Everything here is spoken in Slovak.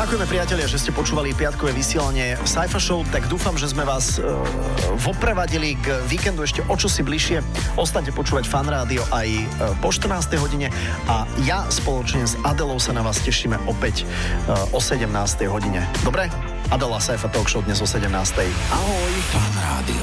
Ďakujeme priatelia, že ste počúvali piatkové vysielanie Saifa Show, tak dúfam, že sme vás voprevadili k víkendu ešte o čosi bližšie. Ostaňte počúvať Fan Rádio aj po 14. hodine a ja spoločne s Adelou sa na vás tešíme opäť o 17. hodine. Dobre? Adela Saifa Talk Show dnes o 17. Ahoj! Fan Rádio.